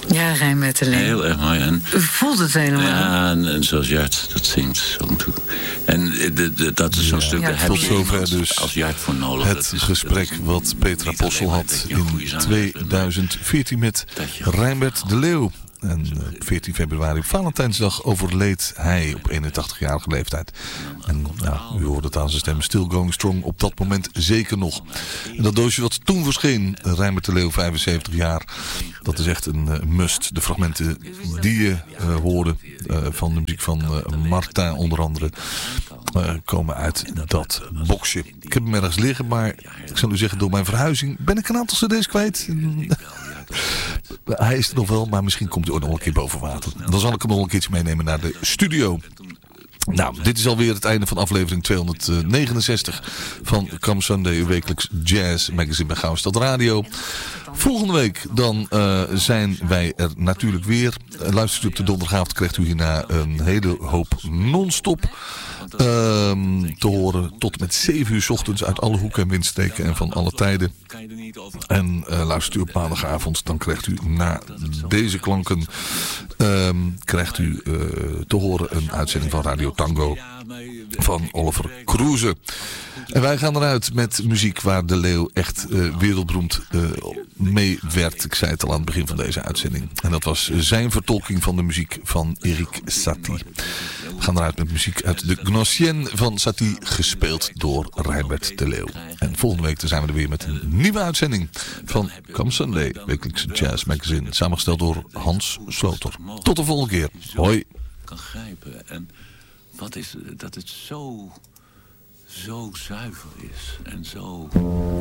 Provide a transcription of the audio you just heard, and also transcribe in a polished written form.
Ja, Rijnbert de Leeuw. Heel erg mooi. En, U voelt het helemaal. ja, en zoals Jart dat zingt. Zo toe. En dat is zo'n stuk, daar heb tot je zover iemand dus als Jart voor nodig. het gesprek wat Petra Possel had in 2014 met Rijnbert de Leeuw. En op 14 februari op Valentijnsdag overleed hij op 81-jarige leeftijd. En u hoorde het aan zijn stem, Still Going Strong, op dat moment zeker nog. En dat doosje wat toen verscheen, Rijnbert de Leeuw, 75 jaar, dat is echt een must. De fragmenten die je hoorde van de muziek van Martin onder andere, komen uit dat boxje. Ik heb hem ergens liggen, maar ik zal u zeggen, door mijn verhuizing ben ik een aantal cd's kwijt. Hij is er nog wel, maar misschien komt hij ook nog een keer boven water. Dan zal ik hem nog een keertje meenemen naar de studio. Nou, dit is alweer het einde van aflevering 269 van Come Sunday, uw wekelijks jazz magazine bij Gouden Radio. Volgende week dan zijn wij er natuurlijk weer. Luistert u op de donderdagavond, krijgt u hierna een hele hoop non-stop te horen tot met 7 uur 's ochtends uit alle hoeken en windstreken en van alle tijden. En luistert u op maandagavond, dan krijgt u na deze klanken krijgt u te horen een uitzending van Radio Tango van Oliver Kroeze. En wij gaan eruit met muziek waar de Leeuw echt wereldberoemd mee werd. Ik zei het al aan het begin van deze uitzending. En dat was zijn vertolking van de muziek van Erik Satie. We gaan eruit met muziek uit de Gnossienne van Satie, gespeeld door Rijnbert de Leeuw. En volgende week zijn we er weer met een nieuwe uitzending van Come Sunday, wekelijkse jazz magazine, samengesteld door Hans Sloter. Tot de volgende keer. Hoi. Kan grijpen. En wat is dat het zo zuiver is en zo